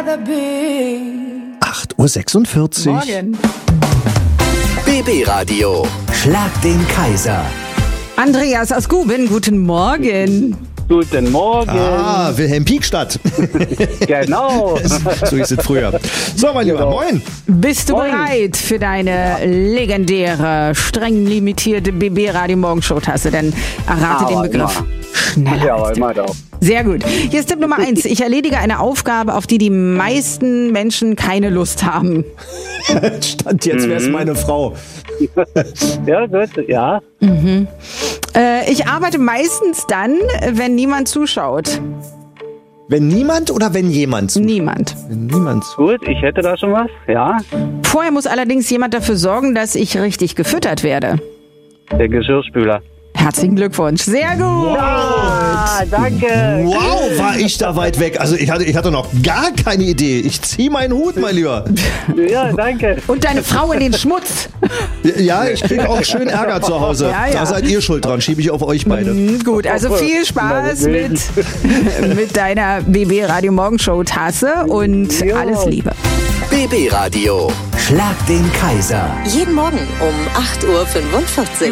8:46 Uhr. Morgen. BB Radio. Schlag den Kaiser. Andreas aus Guben, guten Morgen. Guten Morgen. Ah, Wilhelm Pieckstadt. Genau. So hieß es früher. So, mein Lieber, moin. Bist du Moin. bereit für deine legendäre, streng limitierte BB-Radio-Morgenshow-Tasse? Dann errate den Begriff. Schneller. Ja, als immer doch. Sehr gut. Hier ist Tipp Nummer 1. Ich erledige eine Aufgabe, auf die die meisten Menschen keine Lust haben. Stand jetzt, wer ist meine Frau? Ja, gut, ja. Ich arbeite meistens dann, wenn niemand zuschaut. Wenn niemand oder wenn jemand? Niemand. Wenn niemand. Gut, ich hätte da schon was, ja. Vorher muss allerdings jemand dafür sorgen, dass ich richtig gefüttert werde. Der Geschirrspüler. Herzlichen Glückwunsch. Sehr gut. Ah, danke. Wow, war ich da weit weg. Also ich hatte noch gar keine Idee. Ich zieh meinen Hut, mein Lieber. Ja, danke. Und deine Frau in den Schmutz. Ja, ich krieg auch schön Ärger zu Hause. Ja, ja. Da seid ihr schuld dran. Schiebe ich auf euch beide. Gut, also viel Spaß mit deiner BB Radio Morgenshow Tasse und Ja. alles Liebe. BB Radio. Schlag den Kaiser. Jeden Morgen um 8:45 Uhr.